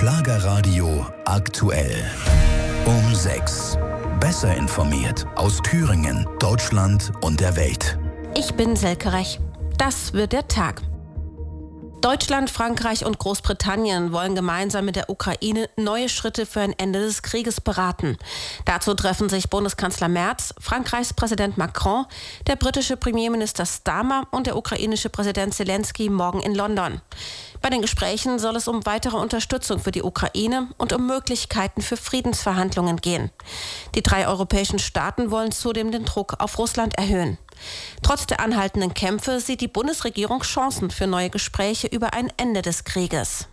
Schlagerradio aktuell. Um 6. Besser informiert aus Thüringen, Deutschland und der Welt. Ich bin Selke Rech. Das wird der Tag. Deutschland, Frankreich und Großbritannien wollen gemeinsam mit der Ukraine neue Schritte für ein Ende des Krieges beraten. Dazu treffen sich Bundeskanzler Merz, Frankreichs Präsident Macron, der britische Premierminister Starmer und der ukrainische Präsident Zelensky morgen in London. Bei den Gesprächen soll es um weitere Unterstützung für die Ukraine und um Möglichkeiten für Friedensverhandlungen gehen. Die 3 europäischen Staaten wollen zudem den Druck auf Russland erhöhen. Trotz der anhaltenden Kämpfe sieht die Bundesregierung Chancen für neue Gespräche über ein Ende des Krieges.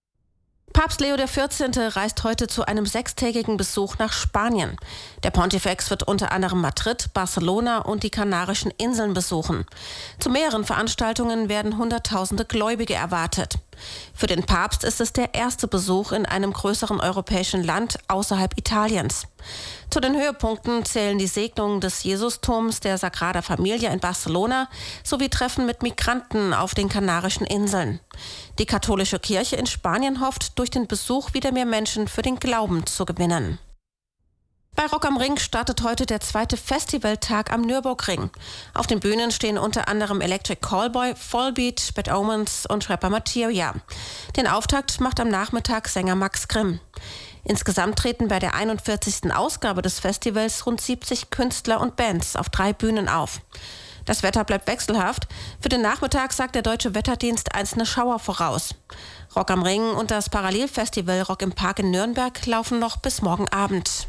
Papst Leo XIV. Reist heute zu einem 6-tägigen Besuch nach Spanien. Der Pontifex wird unter anderem Madrid, Barcelona und die Kanarischen Inseln besuchen. Zu mehreren Veranstaltungen werden Hunderttausende Gläubige erwartet. Für den Papst ist es der erste Besuch in einem größeren europäischen Land außerhalb Italiens. Zu den Höhepunkten zählen die Segnungen des Jesusturms der Sagrada Familia in Barcelona sowie Treffen mit Migranten auf den Kanarischen Inseln. Die katholische Kirche in Spanien hofft, durch den Besuch wieder mehr Menschen für den Glauben zu gewinnen. Bei Rock am Ring startet heute der 2. Festivaltag am Nürburgring. Auf den Bühnen stehen unter anderem Electric Callboy, Volbeat, Bad Omens und Rapper Materia. Den Auftakt macht am Nachmittag Sänger Max Grimm. Insgesamt treten bei der 41. Ausgabe des Festivals rund 70 Künstler und Bands auf 3 Bühnen auf. Das Wetter bleibt wechselhaft. Für den Nachmittag sagt der Deutsche Wetterdienst einzelne Schauer voraus. Rock am Ring und das Parallelfestival Rock im Park in Nürnberg laufen noch bis morgen Abend.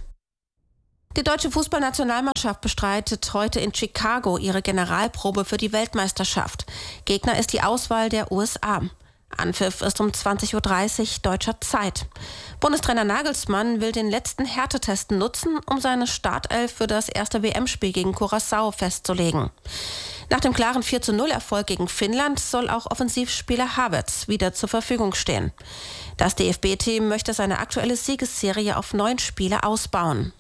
Die deutsche Fußballnationalmannschaft bestreitet heute in Chicago ihre Generalprobe für die Weltmeisterschaft. Gegner ist die Auswahl der USA. Anpfiff ist um 20.30 Uhr deutscher Zeit. Bundestrainer Nagelsmann will den letzten Härtetest nutzen, um seine Startelf für das erste WM-Spiel gegen Curaçao festzulegen. Nach dem klaren 4:0-Erfolg gegen Finnland soll auch Offensivspieler Havertz wieder zur Verfügung stehen. Das DFB-Team möchte seine aktuelle Siegesserie auf 9 Spiele ausbauen.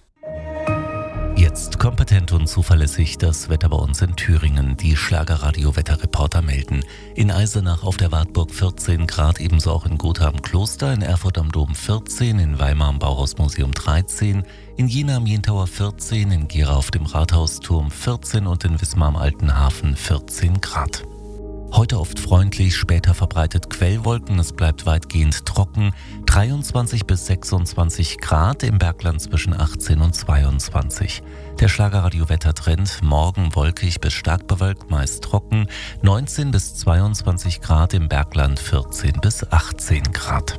Jetzt kompetent und zuverlässig das Wetter bei uns in Thüringen. Die Schlagerradio-Wetterreporter melden. In Eisenach auf der Wartburg 14 Grad, ebenso auch in Gotha am Kloster, in Erfurt am Dom 14, in Weimar am Bauhausmuseum 13, in Jena am Jentauer 14, in Gera auf dem Rathausturm 14 und in Wismar am Alten Hafen 14 Grad. Heute oft freundlich, später verbreitet Quellwolken, es bleibt weitgehend trocken, 23 bis 26 Grad, im Bergland zwischen 18 und 22. Der Schlagerradio-Wettertrend, morgen wolkig bis stark bewölkt, meist trocken, 19 bis 22 Grad, im Bergland 14 bis 18 Grad.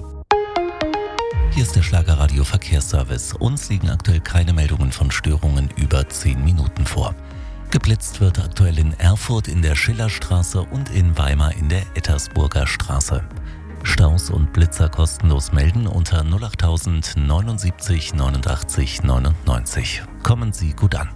Hier ist der Schlagerradio-Verkehrsservice. Uns liegen aktuell keine Meldungen von Störungen über 10 Minuten vor. Geblitzt wird aktuell in Erfurt in der Schillerstraße und in Weimar in der Ettersburger Straße. Staus und Blitzer kostenlos melden unter 08000 79 89 99. Kommen Sie gut an.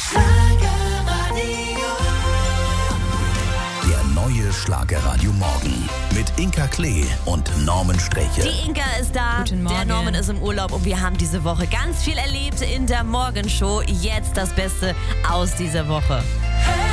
Der neue Schlagerradio Morgen mit Inka Klee und Norman Streche. Die Inka ist da, Guten Morgen. Der Norman ist im Urlaub und wir haben diese Woche ganz viel erlebt in der Morgenshow. Jetzt das Beste aus dieser Woche. Hey!